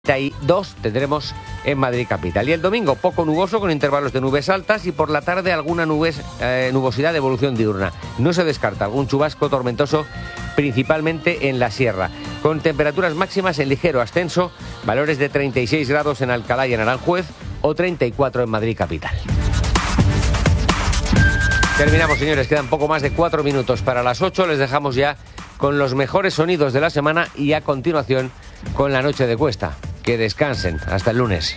32 tendremos en Madrid capital. Y el domingo poco nuboso con intervalos de nubes altas y por la tarde alguna nubosidad de evolución diurna. No se descarta algún chubasco tormentoso principalmente en la sierra, con temperaturas máximas en ligero ascenso, valores de 36 grados en Alcalá y en Aranjuez o 34 en Madrid capital. Terminamos, señores, quedan poco más de 4 minutos para las 8, les dejamos ya con los mejores sonidos de la semana y a continuación con la noche de Cuesta. Que descansen. Hasta el lunes.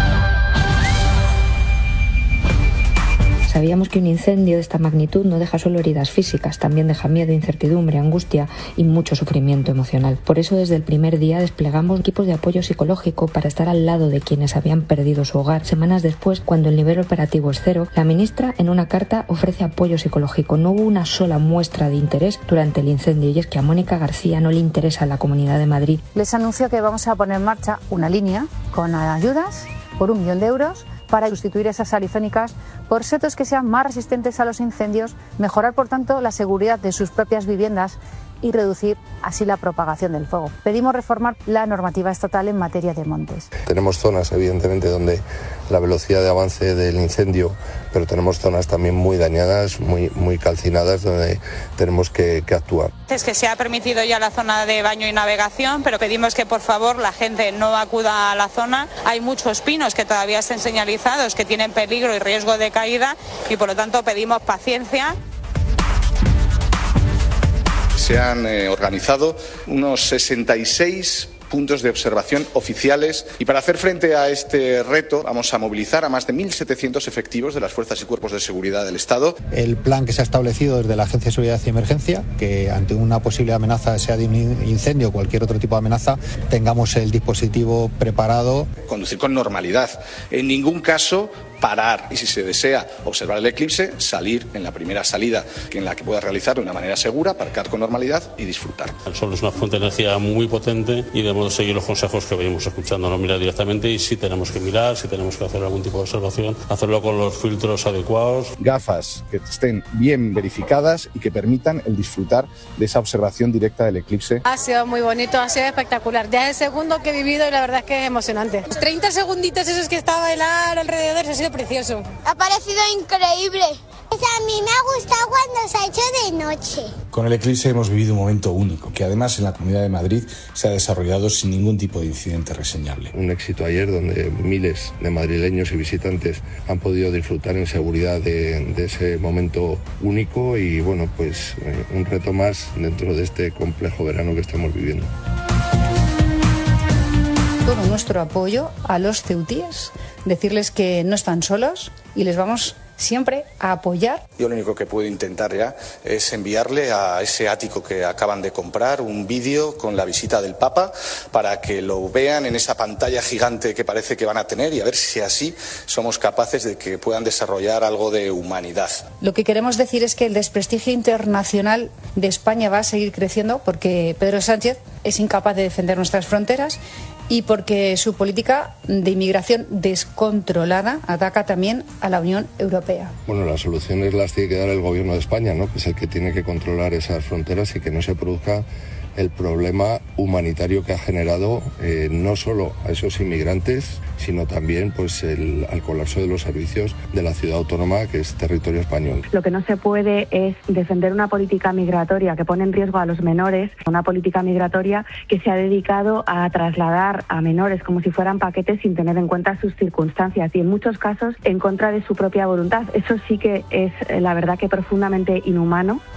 Sabíamos que un incendio de esta magnitud no deja solo heridas físicas, también deja miedo, incertidumbre, angustia y mucho sufrimiento emocional. Por eso desde el primer día desplegamos equipos de apoyo psicológico para estar al lado de quienes habían perdido su hogar. Semanas después, cuando el nivel operativo es cero, la ministra en una carta ofrece apoyo psicológico. No hubo una sola muestra de interés durante el incendio y es que a Mónica García no le interesa la Comunidad de Madrid. Les anuncio que vamos a poner en marcha una línea con ayudas por 1 millón de euros para sustituir esas arifénicas por setos que sean más resistentes a los incendios, mejorar por tanto la seguridad de sus propias viviendas y reducir así la propagación del fuego. Pedimos reformar la normativa estatal en materia de montes. Tenemos zonas, evidentemente, donde la velocidad de avance del incendio, pero tenemos zonas también muy dañadas, muy calcinadas, donde tenemos que actuar. Es que se ha permitido ya la zona de baño y navegación, pero pedimos que por favor la gente no acuda a la zona. Hay muchos pinos que todavía están señalizados, que tienen peligro y riesgo de caída y por lo tanto pedimos paciencia. Se han organizado unos 66 puntos de observación oficiales y para hacer frente a este reto vamos a movilizar a más de 1.700 efectivos de las fuerzas y cuerpos de seguridad del Estado. El plan que se ha establecido desde la Agencia de Seguridad y Emergencia, que ante una posible amenaza, sea de un incendio o cualquier otro tipo de amenaza, tengamos el dispositivo preparado. Conducir con normalidad, en ningún caso parar y si se desea observar el eclipse, salir en la primera salida en la que pueda realizar de una manera segura, aparcar con normalidad y disfrutar. El sol es una fuente de energía muy potente y debemos seguir los consejos que venimos escuchando, no mirar directamente y si tenemos que mirar, si tenemos que hacer algún tipo de observación, hacerlo con los filtros adecuados. Gafas que estén bien verificadas y que permitan el disfrutar de esa observación directa del eclipse. Ha sido muy bonito, ha sido espectacular. Ya es el segundo que he vivido y la verdad es que es emocionante. Los 30 segunditos esos que estaba el ar alrededor, ha sido precioso. Ha parecido increíble. A mí me ha gustado cuando se ha hecho de noche. Con el eclipse hemos vivido un momento único, que además en la Comunidad de Madrid se ha desarrollado sin ningún tipo de incidente reseñable. Un éxito ayer donde miles de madrileños y visitantes han podido disfrutar en seguridad de ese momento único y bueno, pues un reto más dentro de este complejo verano que estamos viviendo. Todo nuestro apoyo a los ceutíes, decirles que no están solos y les vamos siempre a apoyar. Yo lo único que puedo intentar ya es enviarle a ese ático que acaban de comprar un vídeo con la visita del Papa para que lo vean en esa pantalla gigante que parece que van a tener y a ver si así somos capaces de que puedan desarrollar algo de humanidad. Lo que queremos decir es que el desprestigio internacional de España va a seguir creciendo porque Pedro Sánchez es incapaz de defender nuestras fronteras y porque su política de inmigración descontrolada ataca también a la Unión Europea. Bueno, las soluciones las tiene que dar el Gobierno de España, ¿no? Que es el que tiene que controlar esas fronteras y que no se produzca el problema humanitario que ha generado no solo a esos inmigrantes, sino también pues al colapso de los servicios de la ciudad autónoma que es territorio español. Lo que no se puede es defender una política migratoria que pone en riesgo a los menores, una política migratoria que se ha dedicado a trasladar a menores como si fueran paquetes sin tener en cuenta sus circunstancias y en muchos casos en contra de su propia voluntad. Eso sí que es la verdad que profundamente inhumano.